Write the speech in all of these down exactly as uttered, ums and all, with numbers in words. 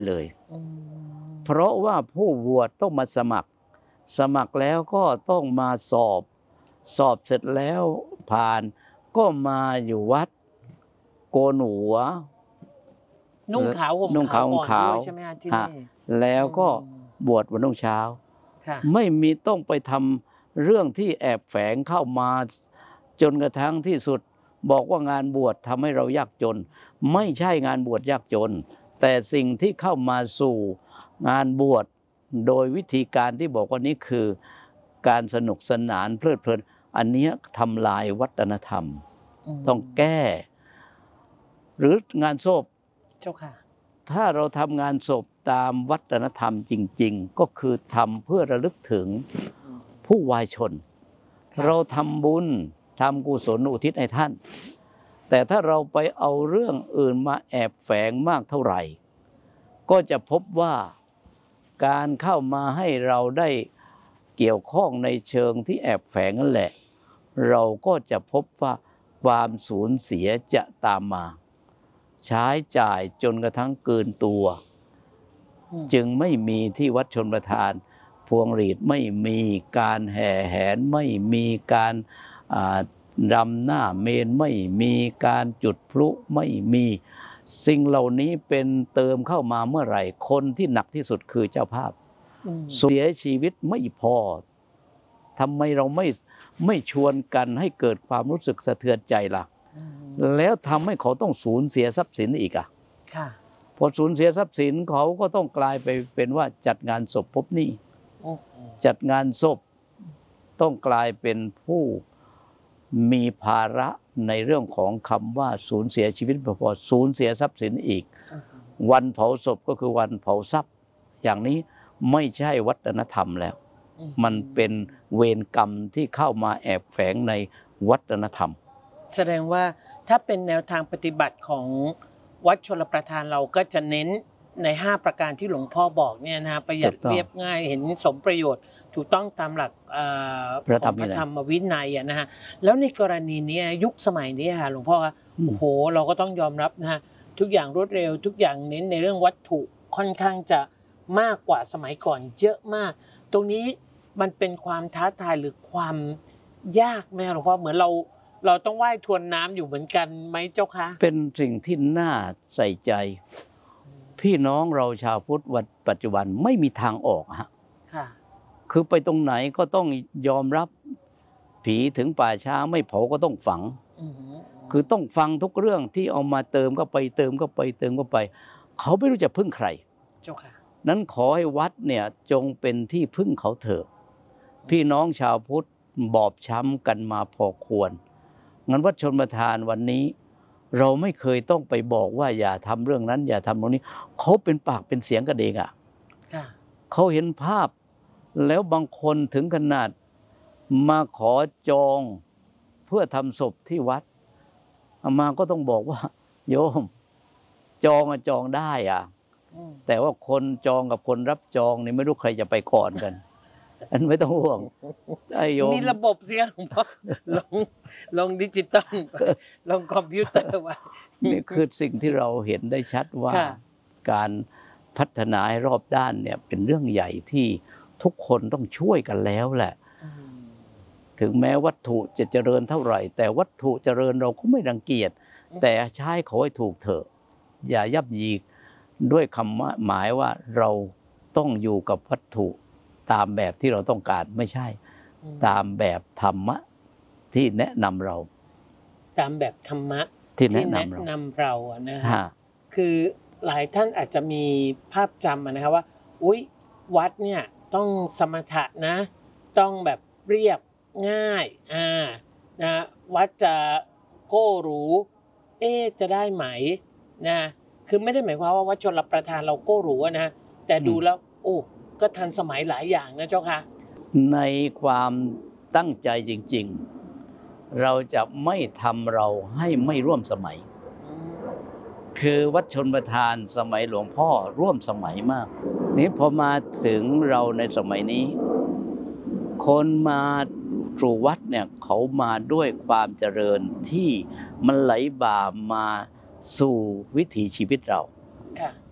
เลยเพราะว่าผู้บวชต้องมาสมัครสมัครแล้วก็ต้องมาสอบสอบเสร็จแล้วผ่านก็มาอยู่วัดโกนหัวนุ่งขาวห่มขาวก่อนด้วยใช่ไหมฮะที่นี่แล้วก็บวชวันรุ่งเช้าไม่มีต้องไปทำเรื่องที่แอบแฝงเข้ามาจนกระทั่งที่สุดบอกว่างานบวชทำให้เรายากจนไม่ใช่งานบวชยากจนแต่สิ่งที่เข้ามาสู่งานบวชโดยวิธีการที่บอกว่านี้คือการสนุกสนานเพลิดเพลินอันนี้ทำลายวัฒนธรรมต้องแก้หรืองานศพเจ้าค่ะถ้าเราทำงานศพตามวัฒนธรรมจริงๆก็คือทำเพื่อระลึกถึงผู้วายชนเราทำบุญทำกุศลอุทิศให้ท่านแต่ถ้าเราไปเอาเรื่องอื่นมาแอบแฝงมากเท่าไหร่ก็จะพบว่าการเข้ามาให้เราได้เกี่ยวข้องในเชิงที่แอบแฝงนั่นแหละเราก็จะพบว่าความสูญเสียจะตามมาใช้จ่ายจนกระทั่งเกินตัวจึงไม่มีที่วัดชลประทานพวงหรีดไม่มีการแห่แหนไม่มีการรำหน้าเมนไม่มีการจุดพลุไม่มีสิ่งเหล่านี้เป็นเติมเข้ามาเมื่อไหร่คนที่หนักที่สุดคือเจ้าภาพเสียชีวิตไม่พอทำไมเราไม่ไม่ชวนกันให้เกิดความรู้สึกสะเทือนใจล่ะแล้วทำให้เขาต้องสูญเสียทรัพย์สินอีกอ่ะพอสูญเสียทรัพย์สินเขาก็ต้องกลายไปเป็นว่าจัดงานศพพบหนี้จัดงานศพต้องกลายเป็นผู้มีภาระในเรื่องของคำว่าสูญเสียชีวิตไม่พอสูญเสียทรัพย์สินอีกวันเผาศพก็คือวันเผาทรัพย์อย่างนี้ไม่ใช่วัฒนธรรมแล้วมันเป็นเวรกรรมที่เข้ามาแอบแฝงในวัฒนธรรมแสดงว่าถ้าเป็นแนวทางปฏิบัติของวัดชลประทานเราก็จะเน้นในห้าประการที่หลวงพ่อบอกเนี่ยนะประหยัดเรียบง่ายเห็นสมประโยชน์ถูกต้องตามหลักของพระธรรมวินัยนะฮะแล้วในกรณีนี้ยุคสมัยนี้ค่ะหลวงพ่อครับโอ้โหเราก็ต้องยอมรับนะฮะทุกอย่างรวดเร็วทุกอย่างเน้นในเรื่องวัตถุค่อนข้างจะมากกว่าสมัยก่อนเยอะมากตรงนี้มันเป็นความท้าทายหรือความยากไหมหลวงพ่อเหมือนเราเราต้องว่ายทวนน้ำอยู่เหมือนกันไหมเจ้าคะเป็นสิ่งที่น่าใส่ใจพี่น้องเราชาวพุทธวัดปัจจุบันไม่มีทางออกฮะคือไปตรงไหนก็ต้องยอมรับผีถึงป่าช้าไม่เผาก็ต้องฝังคือต้องฟังทุกเรื่องที่เอามาเติมก็ไปเติมก็ไปเติมก็ไปเขาไม่รู้จะพึ่งใครเจ้าค่ะนั้นขอให้วัดเนี่ยจงเป็นที่พึ่งเขาเถอะพี่น้องชาวพุทธบอบช้ำกันมาพอควรงั้นวัดชลประทานวันนี้เราไม่เคยต้องไปบอกว่าอย่าทำเรื่องนั้นอย่าทำตรงนี้เขาเป็นปากเป็นเสียงกันเองอ่ะเขาเห็นภาพแล้วบางคนถึงขนาดมาขอจองเพื่อทำศพที่วัดอามาก็ต้องบอกว่าโยมจองอะจองได้อ่ะแต่ว่าคนจองกับคนรับจองนี่ไม่รู้ใครจะไปก่อนกันอันไม่ต้องห่วงไอ้โยมมีระบบเสียหลวงพ่อลงลงดิจิตอลลงคอมพิวเตอร์ไว้นี่คือสิ่งที่เราเห็นได้ชัดว่าการพัฒนาให้รอบด้านเนี่ยเป็นเรื่องใหญ่ที่ทุกคนต้องช่วยกันแล้วแหละถึงแม้วัตถุจะเจริญเท่าไหร่แต่วัตถุเจริญเราก็ไม่รังเกียจแต่ใช้เขาให้ถูกเถอะอย่ายับยีด้วยคำหมายว่าเราต้องอยู่กับวัตถุตามแบบที่เราต้องการไม่ใช่ตามแบบธรรมะที่แนะนำเราตามแบบธรรมะที่แนะนำเรานำเราอะนะฮะคือหลายท่านอาจจะมีภาพจำนะครับว่าอุ๊ยวัดเนี่ยต้องสมถะนะต้องแบบเรียบง่ายอ่านะวัดจะโก้หรูเอ๊จะได้ไหมนะคือไม่ได้หมายความว่าวัดชลประทานเราโก้หรูนะแต่ดูแล้วโอ้ก็ทันสมัยหลายอย่างนะเจ้าค่ะในความตั้งใจจริงๆเราจะไม่ทำเราให้ไม่ร่วมสมัยคือวัดชลประทานสมัยหลวงพ่อร่วมสมัยมากนี้พอมาถึงเราในสมัยนี้คนมาสู่วัดเนี่ยเขามาด้วยความเจริญที่มันไหลบ่ามาสู่วิถีชีวิตเรา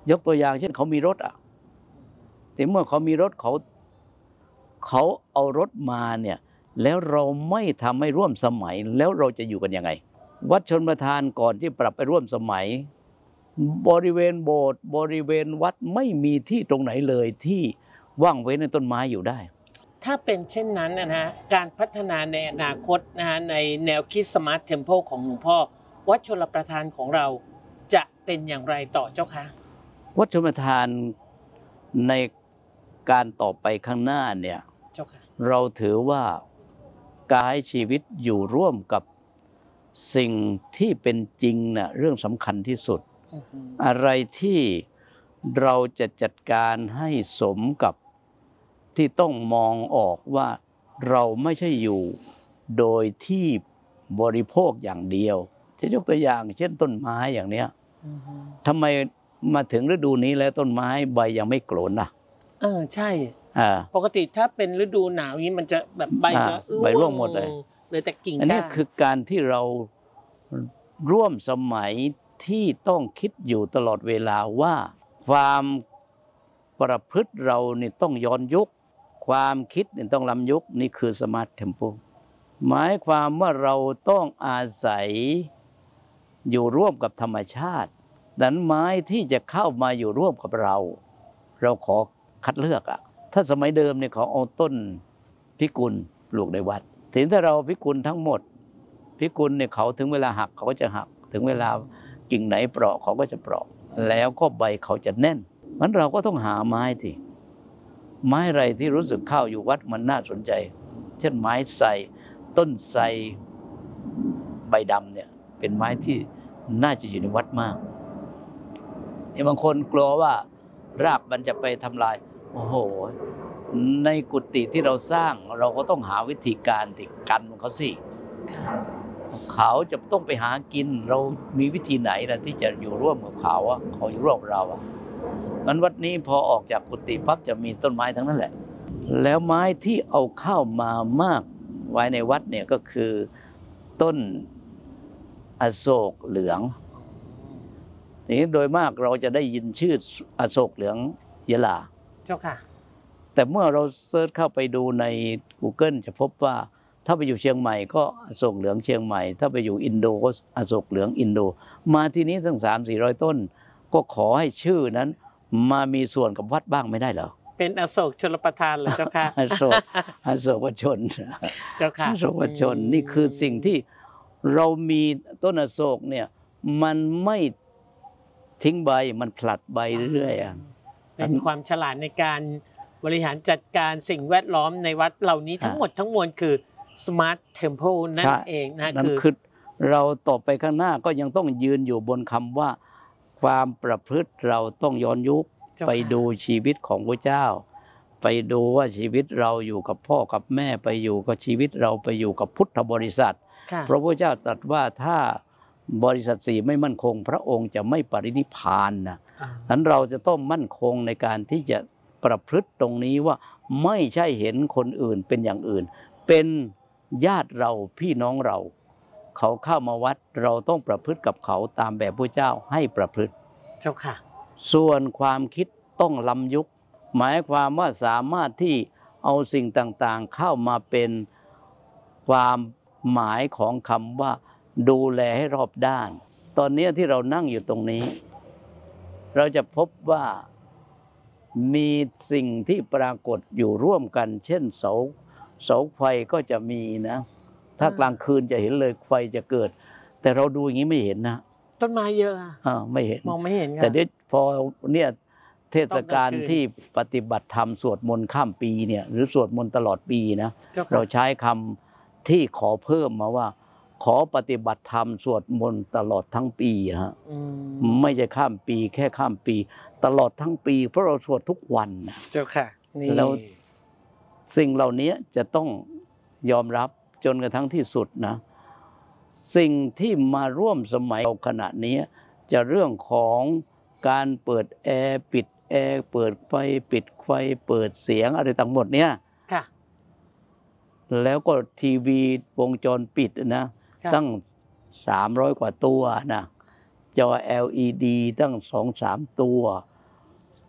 ยกตัวอย่างเช่นเขามีรถอ่ะแต่เมื่อเขามีรถเขาเขาเอารถมาเนี่ยแล้วเราไม่ทำให้ร่วมสมัยแล้วเราจะอยู่กันยังไงวัดชลประทานก่อนที่ปรับไปร่วมสมัยบริเวณโบสถ์บริเวณวัดไม่มีที่ตรงไหนเลยที่ว่างไว้ในต้นไม้อยู่ได้ถ้าเป็นเช่นนั้นนะฮะการพัฒนาในอนาคตนะฮะในแนวคิดสมาร์ทเทมเพลของหลวงพ่อวัดชลประทานของเราจะเป็นอย่างไรต่อเจ้าคะวัดชลประทานในการต่อไปข้างหน้าเนี่ยเจ้าค่ะเราถือว่าการให้ชีวิตอยู่ร่วมกับสิ่งที่เป็นจริงน่ะเรื่องสำคัญที่สุดอะไรที่เราจะจัดการให้สมกับที่ต้องมองออกว่าเราไม่ใช่อยู่โดยที่บริโภคอย่างเดียวจะยกตัวอย่างเช่นต้นไม้อย่างเนี้ยทำไมมาถึงฤดูนี้แล้วต้นไม้ใบยังไม่โกรนล่ะเออใช่ปกติถ้าเป็นฤดูหนาวนี้มันจะแบบใบจะใบร่วงหมดเลยเลยแต่กิ่งก้านอันนี้คือการที่เราร่วมสมัยที่ต้องคิดอยู่ตลอดเวลาว่าความประพฤติเรานี่ต้องย้อนยุคความคิดนี่ต้องล้ำยุคนี่คือสมาร์ทเทมเพลหมายความว่าเราต้องอาศัยอยู่ร่วมกับธรรมชาติดังนั้นไม้ที่จะเข้ามาอยู่ร่วมกับเราเราขอคัดเลือกอ่ะถ้าสมัยเดิมเนี่ยเขาเอาต้นพิกุลปลูกในวัดถึงถ้าเราพิกุลทั้งหมดพิกุลเนี่ยเขาถึงเวลาหักเขาก็จะหักถึงเวลากิ่งไหนเปราะเขาก็จะเปราะแล้วก็ใบเขาจะแน่นมันเราก็ต้องหาไม้ที่ไม้อะไรที่รู้สึกเข้าอยู่วัดมันน่าสนใจเช่นไม้ไทรต้นไทรใบดำเนี่ยเป็นไม้ที่น่าจะอยู่ในวัดมากบางคนกลัวว่ารากมันจะไปทำลายโอ้โหในกุฏิที่เราสร้างเราก็ต้องหาวิธีการที่กันเขาสิเขาจะต้องไปหากินเรามีวิธีไหนล่ะที่จะอยู่ร่วมกับเขาอ่ะเขาอยู่ร่วมกับเราอ่ะงั้นวัดนี้พอออกจากกุฏิปั๊บจะมีต้นไม้ทั้งนั้นแหละแล้วไม้ที่เอาเข้ามามากไว้ในวัดเนี่ยก็คือต้นอโศกเหลืองนี่โดยมากเราจะได้ยินชื่ออโศกเหลืองยะลาเจ้าค่ะแต่เมื่อเราเซิร์ชเข้าไปดูใน Google จะพบว่าถ้าไปอยู่เชียงใหม่ก็อโศกเหลืองเชียงใหม่ถ้าไปอยู่อินโดก็อโศกเหลืองอินโดมาที่นี้ทั้ง สามถึงสี่ร้อย ต้นก็ขอให้ชื่อนั้นมามีส่วนกับวัดบ้างไม่ได้เหรอเป็นอโศกชลประทานเหรอเจ้าค่ะอโศกอโศกชนเจ้าค่ะอโศกชนนี่คือสิ่งที่เรามีต้นอโศกเนี่ยมันไม่ทิ้งใบมันผลัดใบเรื่อยๆเป็นความฉลาดในการบริหารจัดการสิ่งแวดล้อมในวัดเหล่านี้ทั้งหมดทั้งมวลคือ Smart Temple นั่นเองนะคือเราต่อไปข้างหน้าก็ยังต้องยืนอยู่บนคำว่าความประพฤติเราต้องย้อนยุคไปดูชีวิตของพระเจ้าไปดูว่าชีวิตเราอยู่กับพ่อกับแม่ไปอยู่กับชีวิตเราไปอยู่กับพุทธบริษัทเพราะพระเจ้าตรัสว่าถ้าบริษัทสี่ไม่มั่นคงพระองค์จะไม่ปรินิพพานนะนั้นเราจะต้องมั่นคงในการที่จะประพฤติตรงนี้ว่าไม่ใช่เห็นคนอื่นเป็นอย่างอื่นเป็นญาติเราพี่น้องเราเขาเข้ามาวัดเราต้องประพฤติกับเขาตามแบบพระเจ้าให้ประพฤติเจ้าค่ะส่วนความคิดต้องล้ำยุคหมายความว่าสามารถที่เอาสิ่งต่างๆเข้ามาเป็นความหมายของคำว่าดูแลให้รอบด้านตอนนี้ที่เรานั่งอยู่ตรงนี้เราจะพบว่ามีสิ่งที่ปรากฏอยู่ร่วมกันเช่นเสาเสาไฟก็จะมีนะถ้ากลางคืนจะเห็นเลยไฟจะเกิดแต่เราดูอย่างนี้ไม่เห็นนะต้นไม้เยอะอ่าไม่เห็นมองไม่เห็นแต่เดี๋ยวพอเนี่ยเทศกาลที่ปฏิบัติธรรมสวดมนต์ข้ามปีเนี่ยหรือสวดมนต์ตลอดปีนะเราใช้คำที่ขอเพิ่มมาว่าขอปฏิบัติธรรมสวดมนต์ตลอดทั้งปีฮะไม่ใช่ข้ามปีแค่ข้ามปีตลอดทั้งปีเพราะเราสวดทุกวันนะเจ้าค่ะนี่แล้วสิ่งเหล่านี้จะต้องยอมรับจนกระทั่งที่สุดนะสิ่งที่มาร่วมสมัยเราขณะนี้จะเรื่องของการเปิดแอร์ปิดแอร์เปิดไฟปิดไฟเปิดเสียงอะไรต่างหมดเนี่ยค่ะแล้วก็ทีวีวงจรปิดนะตั้งสามร้อยกว่าตัวนะจอ แอล อี ดี ตั้ง สองถึงสาม ตัว